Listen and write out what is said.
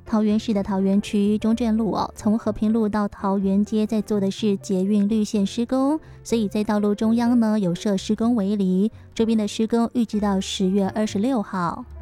桃园市的桃园区中正路从和平路到桃园街在做的是捷运绿线施工，所以在道路中央呢有设施工围篱，周边的施工预计到10月26号。